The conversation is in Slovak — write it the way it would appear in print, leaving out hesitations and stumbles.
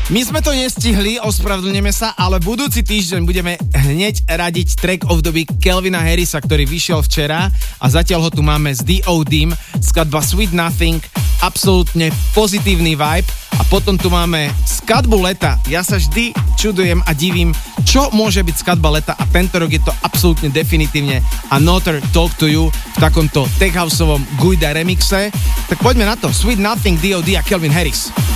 My sme to nestihli, ospravedlňujeme sa, ale budúci týždeň budeme hneď radiť track of the week Calvina Harrisa, ktorý vyšiel včera a zatiaľ ho tu máme s D.O.D. skladba Sweet Nothing, absolútne pozitívny vibe a potom tu máme skladbu leta. Ja sa vždy čudujem a divím, čo môže byť skladba leta a tento rok je to absolútne definitívne Another Talk to You v takomto tech houseovom Guida remixe. Tak poďme na to, Sweet Nothing, D.O.D. a Calvin Harris.